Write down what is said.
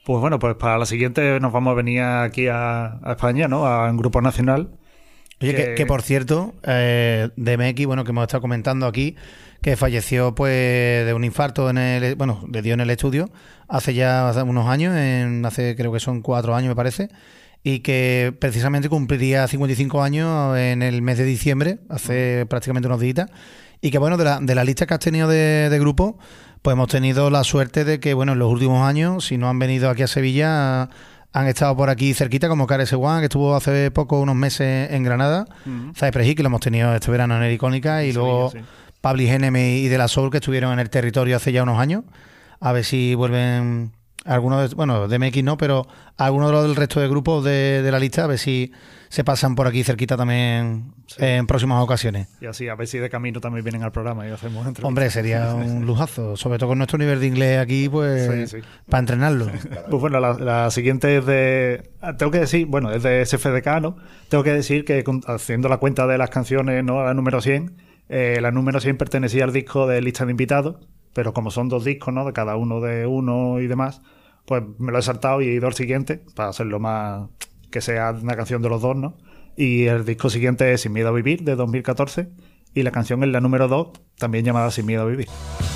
Pues bueno, pues para la siguiente nos vamos a venir aquí a España, ¿no? A un grupo nacional. Oye, que por cierto, DMX, bueno, que hemos estado comentando aquí, que falleció pues de un infarto le dio en el estudio hace unos años, hace creo que son 4 años me parece, y que precisamente cumpliría 55 años en el mes de diciembre, hace prácticamente unos días, y que bueno, de la lista que has tenido de grupo, pues hemos tenido la suerte de que, bueno, en los últimos años, si no han venido aquí a Sevilla, han estado por aquí cerquita, como KRS One, que estuvo hace poco, unos meses en Granada, Cypress Hill, que lo hemos tenido este verano en el Icónica, y luego Sevilla, sí. Public Enemy y De La Soul, que estuvieron en el territorio hace ya unos años. A ver si vuelven algunos, bueno, de MX no, pero algunos de los del resto de grupos de la lista, a ver si se pasan por aquí cerquita también en próximas ocasiones. Y así, a ver si de camino también vienen al programa y hacemos entrevistas. Hombre, sería un lujazo, sobre todo con nuestro nivel de inglés aquí, pues, Sí. para entrenarlo. Pues bueno, la siguiente es de... Tengo que decir, bueno, es de SFDK, ¿no? Tengo que decir que haciendo la cuenta de las canciones, ¿no? La número 100, la número 100 pertenecía al disco de Lista de Invitados, pero como son 2 discos, ¿no? De cada uno de uno y demás, pues me lo he saltado y he ido al siguiente para hacerlo más... que sea una canción de los dos, ¿no? Y el disco siguiente es Sin Miedo a Vivir, de 2014, y la canción es la número 2, también llamada Sin Miedo a Vivir.